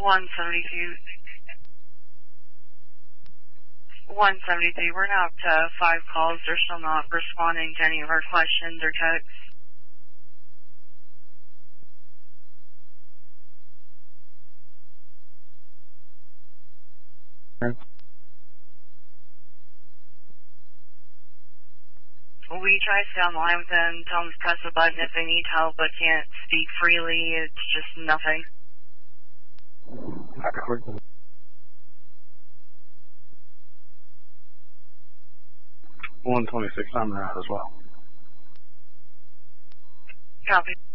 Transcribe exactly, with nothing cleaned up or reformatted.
one seventy-two. one seventy-three, we're now up to five calls. They're still not responding to any of our questions or texts. We try to stay on the line with them, tell them to press the button if they need help but can't speak freely. It's just nothing. one twenty-six, I'm there as well. Copy.